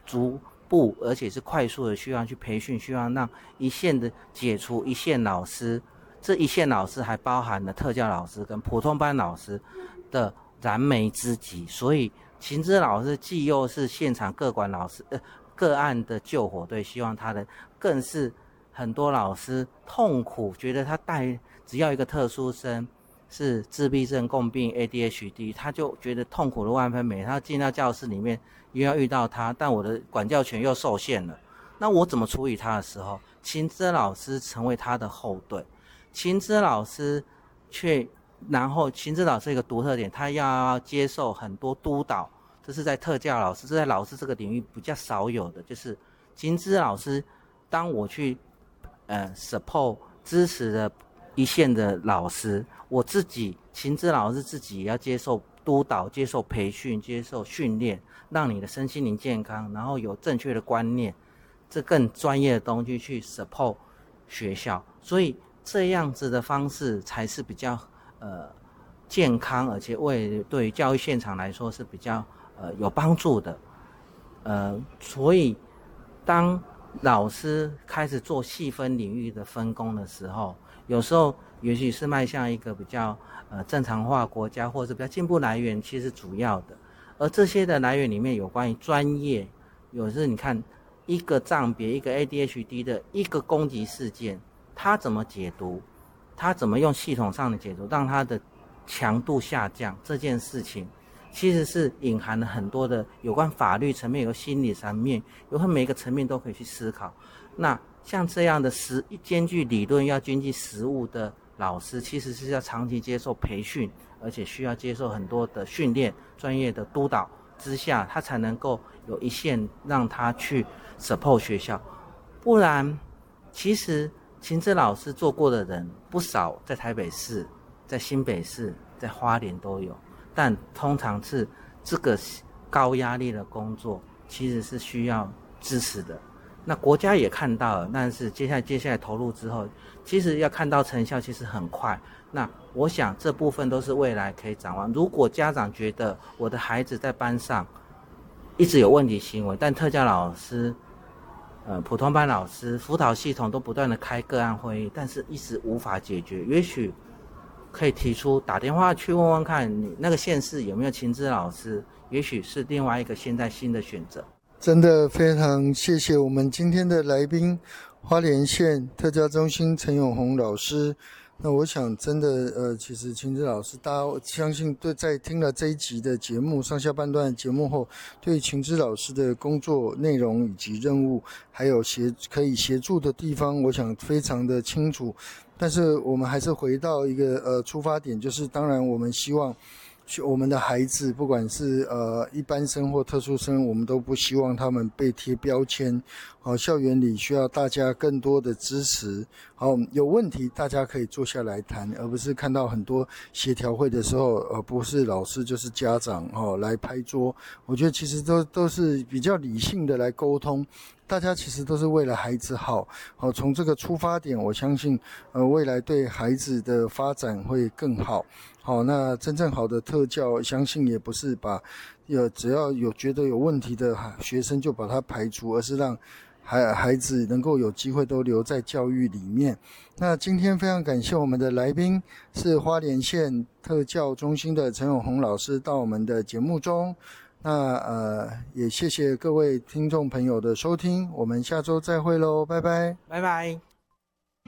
逐步而且是快速的需要去培训，需要让一线的解除一线老师，这一线老师还包含了特教老师跟普通班老师的燃眉之急，所以秦之老师既又是现场各管老师个案的救火队，希望他的更是很多老师痛苦，觉得他只要一个特殊生是自闭症共病 ADHD， 他就觉得痛苦的万分美。他进到教室里面又要遇到他，但我的管教权又受限了，那我怎么处理他的时候，秦之老师成为他的后盾。秦之老师然后秦之老师一个独特点，他要接受很多督导，这是在特教老师，这在老师这个领域比较少有的，就是秦之老师当我去support 支持的一线的老师，我自己秦之老师自己也要接受督导，接受培训，接受训练，让你的身心灵健康，然后有正确的观念，这更专业的东西去 support 学校，所以这样子的方式才是比较健康，而且对于教育现场来说是比较有帮助的。所以当老师开始做细分领域的分工的时候，有时候也许是迈向一个比较正常化国家，或者是比较进步来源，其实主要的。而这些的来源里面有关于专业，有时你看一个障别，一个 ADHD 的一个攻击事件，他怎么解读，他怎么用系统上的解读让他的强度下降，这件事情其实是隐含了很多的有关法律层面，有心理层面，有每一个层面都可以去思考。那像这样的兼具理论要兼具实务的老师，其实是要长期接受培训，而且需要接受很多的训练，专业的督导之下，他才能够有一线让他去 support 学校。不然其实秦之老师做过的人不少，在台北市，在新北市，在花莲都有，但通常是这个高压力的工作其实是需要支持的。那国家也看到了，但是接下来投入之后，其实要看到成效其实很快。那我想这部分都是未来可以展望。如果家长觉得我的孩子在班上一直有问题行为，但特教老师普通班老师辅导系统都不断的开个案会议，但是一直无法解决，也许可以提出打电话去问问看你那个县市有没有秦之老师，也许是另外一个现在新的选择。 真的非常谢谢我们今天的来宾，花莲县特教中心陈永宏老师。那我想真的其实秦之老师，大家相信在听了这一集的节目上下半段的节目后，对秦之老师的工作内容以及任务，还有可以协助的地方，我想非常的清楚。但是我们还是回到一个出发点，就是当然我们希望我们的孩子，不管是一般生或特殊生，我们都不希望他们被贴标签。校园里需要大家更多的支持。有问题大家可以坐下来谈，而不是看到很多协调会的时候，不是老师就是家长来拍桌。我觉得其实都是比较理性的来沟通。大家其实都是为了孩子好，从这个出发点，我相信未来对孩子的发展会更好。那真正好的特教，相信也不是只要觉得有问题的学生就把他排除，而是让孩子能够有机会都留在教育里面。那今天非常感谢我们的来宾是花莲县特教中心的陈永宏老师到我们的节目中。那也谢谢各位听众朋友的收听，我们下周再会咯，拜拜。 拜拜。